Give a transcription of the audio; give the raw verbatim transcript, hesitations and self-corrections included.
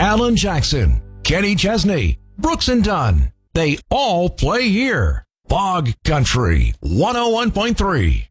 Alan Jackson, Kenny Chesney, Brooks and Dunn. They all play here. Bog Country one oh one point three.